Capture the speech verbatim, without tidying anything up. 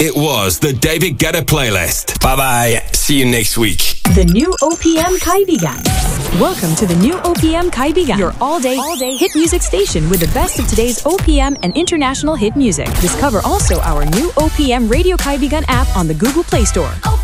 It was the David Guetta playlist. Bye-bye. See you next week. The new O P M Kaibigan. Welcome to the new O P M Kaibigan, your all-day, all-day hit music station with the best of today's O P M and international hit music. Discover also our new O P M Radio Kaibigan app on the Google Play Store.